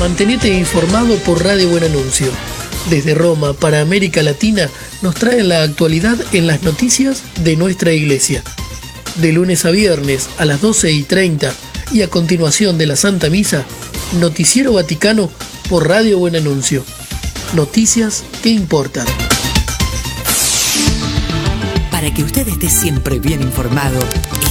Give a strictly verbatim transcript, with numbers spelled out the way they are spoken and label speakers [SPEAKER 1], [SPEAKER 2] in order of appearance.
[SPEAKER 1] Mantenete informado por Radio Buen Anuncio. Desde Roma para América Latina nos traen la actualidad en las noticias de nuestra iglesia. De lunes a viernes a las doce y treinta y a continuación de la Santa Misa, Noticiero Vaticano por Radio Buen Anuncio. Noticias que importan.
[SPEAKER 2] Para que usted esté siempre bien informado,